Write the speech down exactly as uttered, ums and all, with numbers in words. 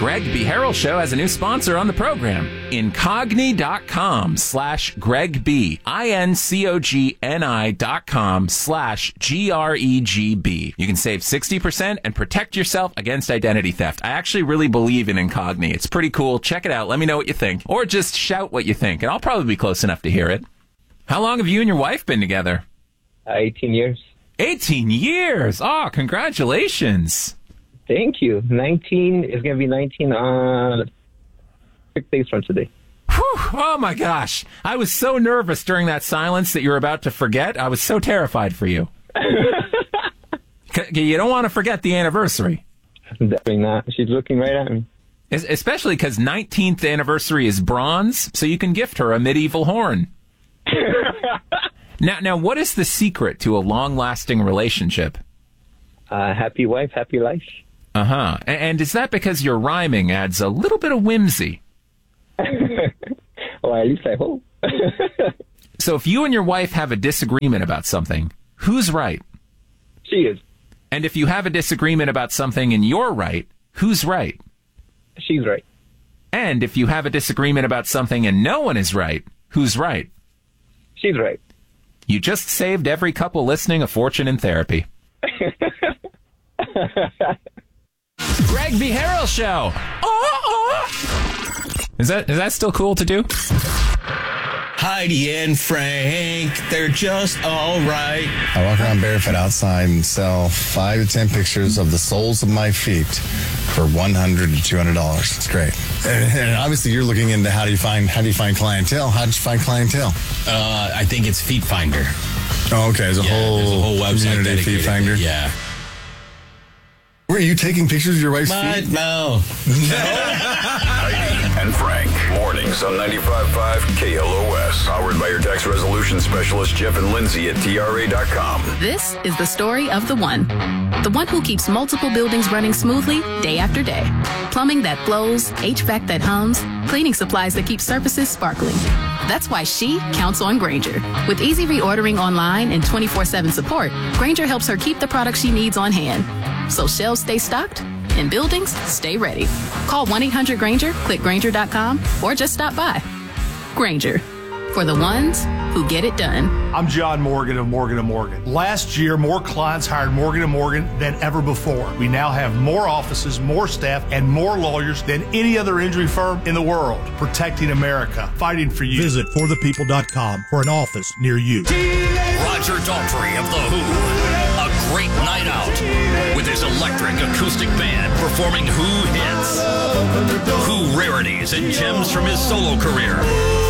Greg B. Harrell Show has a new sponsor on the program. Incogni.com slash Greg B. I-N-C-O-G-N-I dot com slash G-R-E-G-B. You can save sixty percent and protect yourself against identity theft. I actually really believe in Incogni. It's pretty cool. Check it out. Let me know what you think. Or just shout what you think, and I'll probably be close enough to hear it. How long have you and your wife been together? Uh, eighteen years. eighteen years! Oh, congratulations. Thank you. nineteen is going to be nineteen uh, six days from today. Whew, oh, my gosh. I was so nervous during that silence that you were about to forget. I was so terrified for you. You don't want to forget the anniversary. Definitely not. She's looking right at me. Especially because nineteenth anniversary is bronze, so you can gift her a medieval horn. now, now, what is the secret to a long-lasting relationship? Uh, happy wife, happy life. Uh-huh. And is that because your rhyming adds a little bit of whimsy? Well, at least I hope. So if you and your wife have a disagreement about something, who's right? She is. And if you have a disagreement about something and you're right, who's right? She's right. And if you have a disagreement about something and no one is right, who's right? She's right. You just saved every couple listening a fortune in therapy. Greg B. Harrell Show. Oh, oh. Is that is that still cool to do? Heidi and Frank, they're just all right. I walk around barefoot outside and sell five to ten pictures of the soles of my feet for one hundred to two hundred dollars. It's great. And, and obviously, you're looking into how do you find how do you find clientele? How did you find clientele? Uh, I think it's Feet Finder. Oh, okay. There's a, yeah, whole, there's a whole website community dedicated. Feet Finder. Yeah. Were you taking pictures of your wife's What? feet? No. Heidi and Frank, mornings on ninety-five point five K L O S. Powered by your tax resolution specialist, Jeff and Lindsay at T R A dot com. This is the story of the one. The one who keeps multiple buildings running smoothly day after day. Plumbing that flows, H V A C that hums, cleaning supplies that keep surfaces sparkling. That's why she counts on Grainger. With easy reordering online and twenty-four seven support, Grainger helps her keep the products she needs on hand. So shelves stay stocked and buildings stay ready. Call one eight hundred Grainger, click Grainger dot com, or just stop by. Grainger, for the ones who get it done. I'm John Morgan of Morgan and Morgan. Last year, more clients hired Morgan and Morgan than ever before. We now have more offices, more staff, and more lawyers than any other injury firm in the world. Protecting America, fighting for you. Visit for the people dot com for an office near you. Roger Daltrey of The Who. A great night out with his electric acoustic band performing Who hits, Who rarities and gems from his solo career.